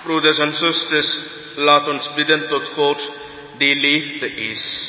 Broeders en zusters, laat ons bidden tot God die liefde is.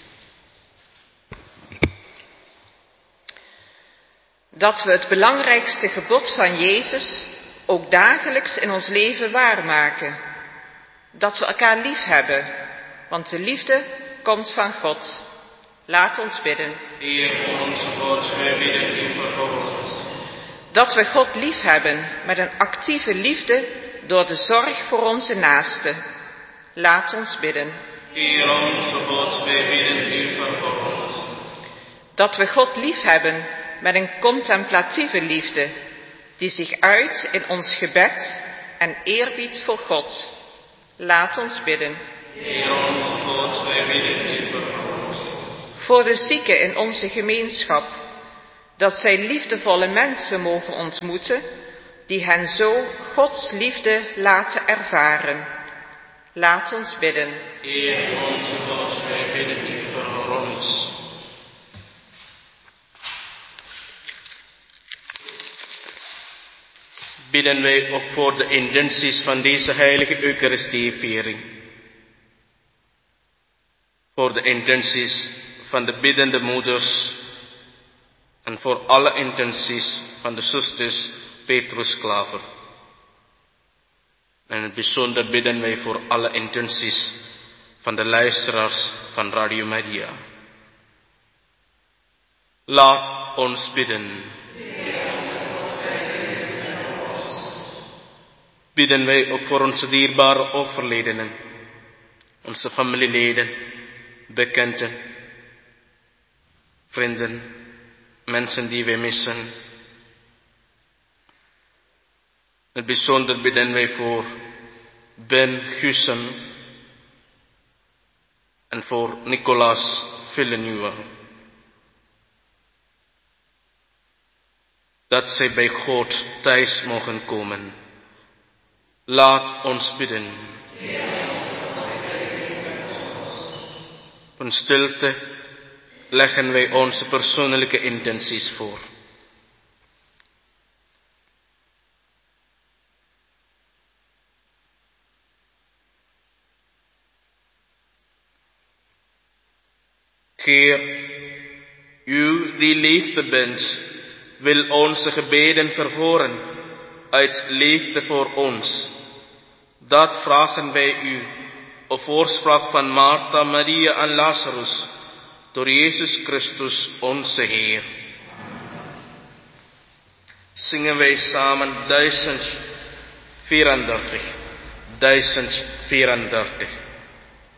Dat we het belangrijkste gebod van Jezus ook dagelijks in ons leven waarmaken. Dat we elkaar lief hebben, want de liefde komt van God. Laat ons bidden. Heer onze God, wij bidden u voor ons. Dat we God lief hebben met een actieve liefde door de zorg voor onze naasten. Laat ons bidden. Heer onze God, wij bidden u voor ons. Dat we God lief hebben met een contemplatieve liefde, die zich uit in ons gebed en eerbied voor God. Laat ons bidden. Heer onze God, wij bidden u voor ons. Voor de zieken in onze gemeenschap, dat zij liefdevolle mensen mogen ontmoeten, die hen zo Gods liefde laten ervaren. Laat ons bidden. Heer onze God, wij bidden u voor ons. Bidden wij ook voor de intenties van deze heilige Eucharistieviering. Voor de intenties van de biddende moeders en voor alle intenties van de zusters Petrus Klaver. En in het bijzonder bidden wij voor alle intenties van de luisteraars van Radio Maria. Laat ons bidden. Bidden wij ook voor onze dierbare overledenen, onze familieleden, bekenden, vrienden, mensen die wij missen. In het bijzonder bidden wij voor Ben Gussen en voor Nicolas Villeneuve. Dat zij bij God thuis mogen komen. Laat ons bidden. In stilte leggen wij onze persoonlijke intenties voor. Heer, u die liefde bent, wil onze gebeden verhoren uit liefde voor ons. Dat vragen wij u op voorspraak van Martha, Maria en Lazarus, door Jezus Christus onze Heer. Zingen wij samen 1034.